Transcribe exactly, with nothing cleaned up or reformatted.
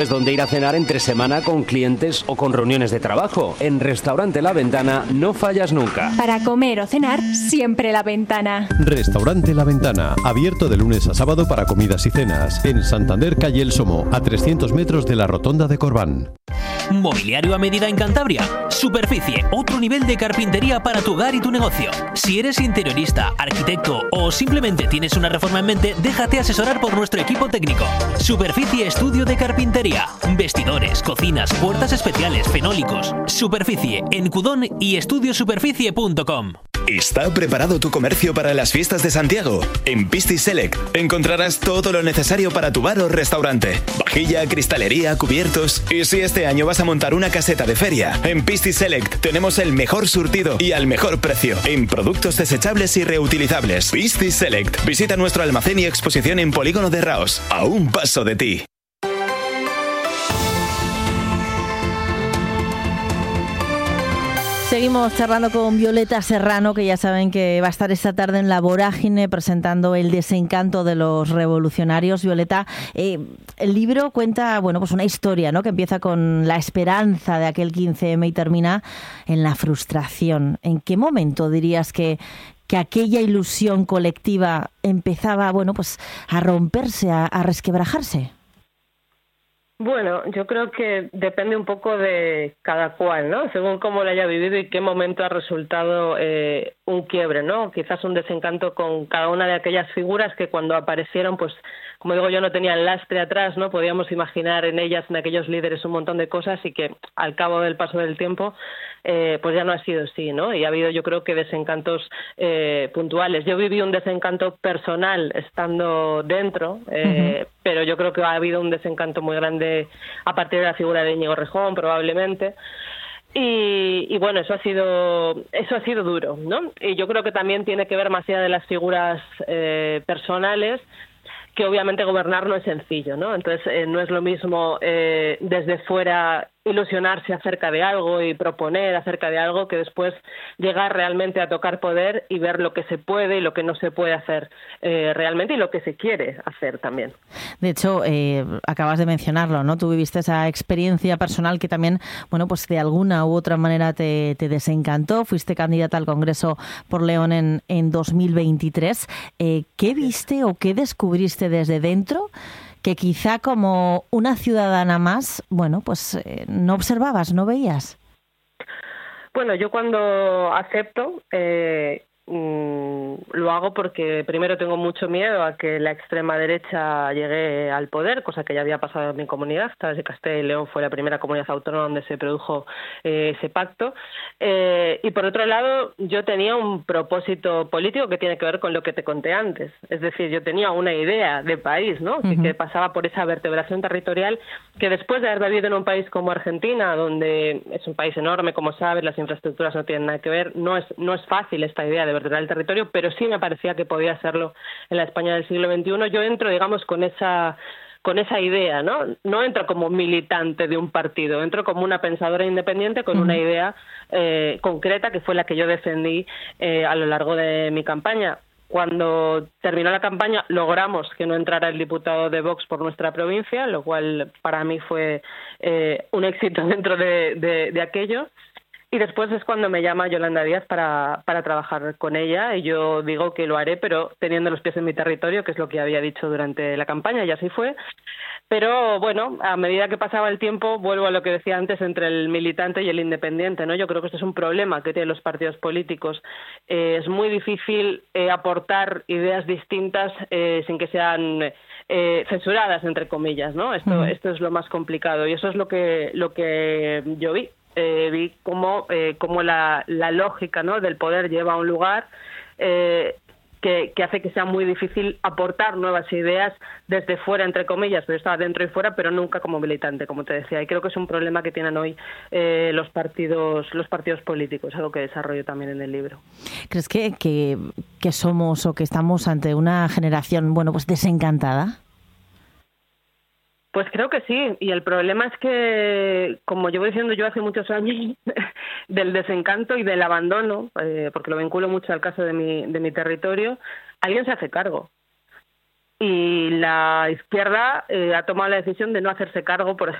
Es donde ir a cenar entre semana con clientes o con reuniones de trabajo. En Restaurante La Ventana no fallas nunca. Para comer o cenar, siempre La Ventana. Restaurante La Ventana, abierto de lunes a sábado para comidas y cenas. En Santander, calle El Somo, a trescientos metros de la Rotonda de Corbán. Mobiliario a medida en Cantabria. Superficie, otro nivel de carpintería para tu hogar y tu negocio. Si eres interiorista, arquitecto o simplemente tienes una reforma en mente, déjate asesorar por nuestro equipo técnico. Superficie Estudio de Carpintería. Vestidores, cocinas, puertas especiales, fenólicos. Superficie en Cudón y estudio superficie punto com. ¿Está preparado tu comercio para las fiestas de Santiago? En Pistis Select encontrarás todo lo necesario para tu bar o restaurante. Vajilla, cristalería, cubiertos. Y si este año vas a montar una caseta de feria, en Pistis Select tenemos el mejor surtido y al mejor precio en productos desechables y reutilizables. Pistis Select. Visita nuestro almacén y exposición en Polígono de Raos, a un paso de ti. Seguimos charlando con Violeta Serrano, que ya saben que va a estar esta tarde en La Vorágine presentando El desencanto de los revolucionarios. Violeta, eh, el libro cuenta, bueno, pues una historia, ¿no?, que empieza con la esperanza de aquel quince eme y termina en la frustración. ¿En qué momento dirías que, que aquella ilusión colectiva empezaba, bueno, pues a romperse, a, a resquebrajarse? Bueno, yo creo que depende un poco de cada cual, ¿no? Según cómo lo haya vivido y qué momento ha resultado eh, un quiebre, ¿no? Quizás un desencanto con cada una de aquellas figuras que cuando aparecieron, pues, como digo yo, no tenían lastre atrás, ¿no? Podíamos imaginar en ellas, en aquellos líderes, un montón de cosas y que al cabo del paso del tiempo, eh, pues ya no ha sido así, ¿no? Y ha habido, yo creo que desencantos eh, puntuales. Yo viví un desencanto personal estando dentro, eh, uh-huh. pero yo creo que ha habido un desencanto muy grande a partir de la figura de Íñigo Rejón, probablemente. Y, y bueno, eso ha sido eso ha sido duro, ¿no? Y yo creo que también tiene que ver más allá de las figuras eh, personales, que obviamente gobernar no es sencillo, ¿no? Entonces eh, no es lo mismo eh, desde fuera ilusionarse acerca de algo y proponer acerca de algo que después llegar realmente a tocar poder y ver lo que se puede y lo que no se puede hacer eh, realmente y lo que se quiere hacer también. De hecho, eh, acabas de mencionarlo, ¿no? Tú viviste esa experiencia personal que también, bueno, pues de alguna u otra manera te, te desencantó. Fuiste candidata al Congreso por León en, en dos mil veintitrés. Eh, ¿Qué viste o qué descubriste desde dentro que quizá como una ciudadana más, bueno, pues eh, no observabas, no veías? Bueno, yo cuando acepto, eh, mmm, lo hago porque primero tengo mucho miedo a que la extrema derecha llegue al poder, cosa que ya había pasado en mi comunidad. Sabes que Castilla y León fue la primera comunidad autónoma donde se produjo eh, ese pacto. Eh, y por otro lado, yo tenía un propósito político que tiene que ver con lo que te conté antes. Es decir, yo tenía una idea de país, ¿no? Uh-huh. que, que pasaba por esa vertebración territorial, que después de haber vivido en un país como Argentina, donde es un país enorme, como sabes, las infraestructuras no tienen nada que ver, no es, no es fácil esta idea de vertebrar el territorio, pero sí me parecía que podía hacerlo en la España del siglo veintiuno. Yo entro, digamos, con esa... con esa idea, ¿no? No entro como militante de un partido, entro como una pensadora independiente con uh-huh. una idea eh, concreta que fue la que yo defendí eh, a lo largo de mi campaña. Cuando terminó la campaña logramos que no entrara el diputado de Vox por nuestra provincia, lo cual para mí fue eh, un éxito dentro de, de, de aquello. Y después es cuando me llama Yolanda Díaz para, para trabajar con ella y yo digo que lo haré, pero teniendo los pies en mi territorio, que es lo que había dicho durante la campaña, y así fue. Pero bueno, a medida que pasaba el tiempo, vuelvo a lo que decía antes entre el militante y el independiente, ¿no? Yo creo que este es un problema que tienen los partidos políticos. Eh, es muy difícil eh, aportar ideas distintas eh, sin que sean eh, censuradas, entre comillas, ¿no? Esto, uh-huh. esto es lo más complicado y eso es lo que, lo que yo vi. Eh, vi cómo, eh, cómo la, la lógica, ¿no?, del poder lleva a un lugar eh, que, que hace que sea muy difícil aportar nuevas ideas desde fuera, entre comillas, pero estaba dentro y fuera, pero nunca como militante, como te decía. Y creo que es un problema que tienen hoy eh, los partidos los partidos políticos, algo que desarrollo también en el libro. ¿Crees que, que, que somos o que estamos ante una generación, bueno, pues desencantada? Pues creo que sí, y el problema es que, como llevo diciendo yo hace muchos años, del desencanto y del abandono, eh, porque lo vinculo mucho al caso de mi, de mi territorio, alguien se hace cargo. y la izquierda eh, ha tomado la decisión de no hacerse cargo, por